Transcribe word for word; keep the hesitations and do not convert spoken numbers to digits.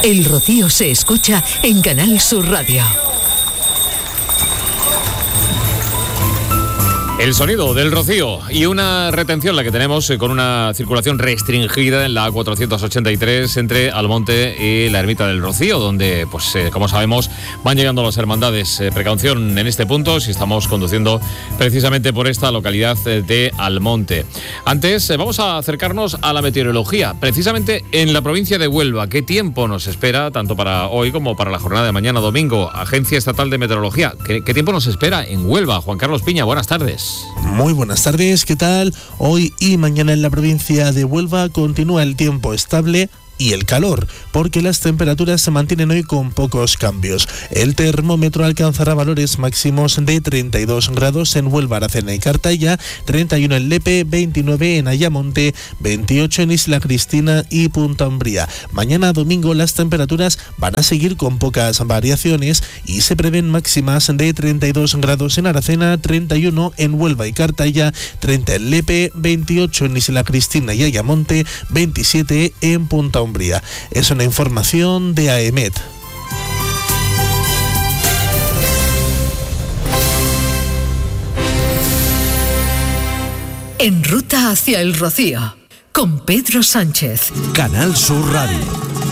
El Rocío se escucha en Canal Sur Radio. El sonido del Rocío y una retención la que tenemos eh, con una circulación restringida en la A cuatrocientos ochenta y tres entre Almonte y la Ermita del Rocío, donde, pues eh, como sabemos, van llegando las hermandades. Eh, precaución en este punto si estamos conduciendo precisamente por esta localidad eh, de Almonte. Antes, eh, vamos a acercarnos a la meteorología, precisamente en la provincia de Huelva. ¿Qué tiempo nos espera, tanto para hoy como para la jornada de mañana domingo? Agencia Estatal de Meteorología. ¿Qué, qué tiempo nos espera en Huelva? Juan Carlos Piña, buenas tardes. Muy buenas tardes, ¿qué tal? Hoy y mañana en la provincia de Huelva continúa el tiempo estable y el calor, porque las temperaturas se mantienen hoy con pocos cambios. El termómetro alcanzará valores máximos de treinta y dos grados en Huelva, Aracena y Cartaya, treinta y uno en Lepe, veintinueve en Ayamonte, veintiocho en Isla Cristina y Punta Umbría. Mañana domingo las temperaturas van a seguir con pocas variaciones y se prevén máximas de treinta y dos grados en Aracena, treinta y uno en Huelva y Cartaya, treinta en Lepe, veintiocho en Isla Cristina y Ayamonte, veintisiete en Punta Umbría. Es una información de AEMET. En ruta hacia el Rocío, con Pedro Sánchez. Canal Sur Radio.